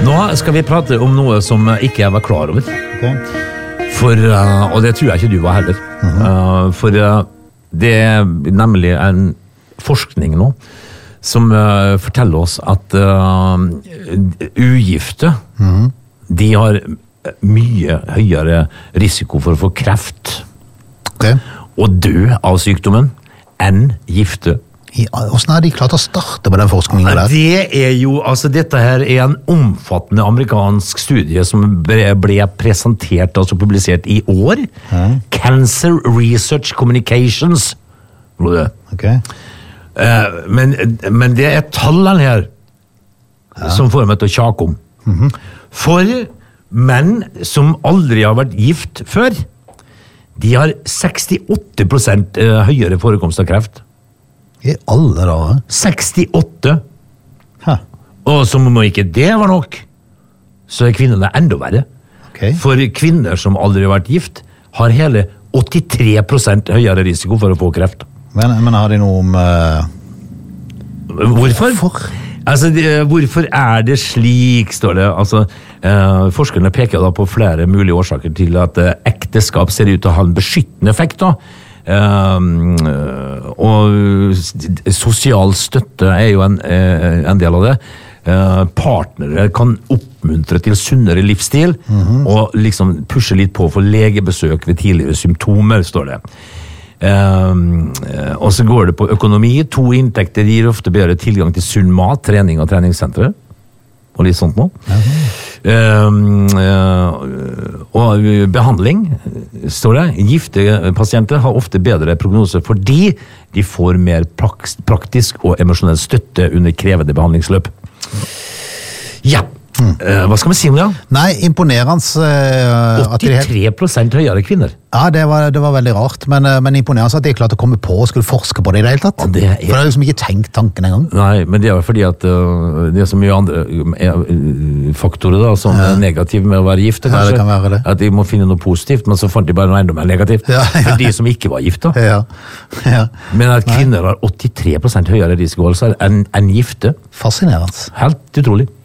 Nå skal vi prate om noe som ikke jeg var klar over. Okay. Og det tror jeg ikke du var heller. For det er nemlig en forskning nå som forteller oss at ugifte, de har mye høyere risiko for å få kreft og dø av sykdommen enn gifte. Hvordan har de klart å starte på den forskningen der? Det er jo, altså dette her er en omfattende amerikansk studie som ble presentert, altså publisert i år. Cancer Research Communications. Okay. Men det er tallene her som får meg til å kjake om. For menn som aldri har vært gift før, de har 68% høyere forekomst av kreft. I alle dager? 68. Og som om ikke det var nok, så er kvinnene enda verre. Okay. For kvinner som aldri har vært gift, har hele 83% høyere risiko for å få kreft. Men har de noe om... Hvorfor? Altså, hvorfor er det slik, står det. Altså, forskerne peker da på flere mulige årsaker til at ekteskap ser ut til å ha en beskyttende effekt da. Og sosial støtte er jo en del av det. Partnere kan oppmuntre til sunnere livsstil og liksom pushe litt på for legebesøk ved tidligere symptomer, står det. Og så går det på økonomi. 2 inntekter gir ofte bedre tilgang til sunn mat, trening og treningssentre og litt sånt nå. Og behandling, står det. Gifte pasienter har ofte bedre prognose fordi de får mer praktisk og emosjonell støtte under krevende behandlingsløp. Ja, hva skal vi si om det? Nei, imponerende 83% høyere kvinner. Ja, det var veldig rart, men imponerende at de klarte å komme på og skulle forske på det i det hele tatt. Ja, For det er liksom ikke tenkt tanken en gang. Nei, men det er jo fordi at det er så mye andre faktorer da, som er negativ med å være gifte, kanskje. Ja, det kan være det. At de må finne noe positivt, men så fant de bare noe enda mer negativt. For de som ikke var gifte. Ja. Men at kvinner har 83% høyere risiko altså, enn gifte. Fascinerende. Helt utrolig.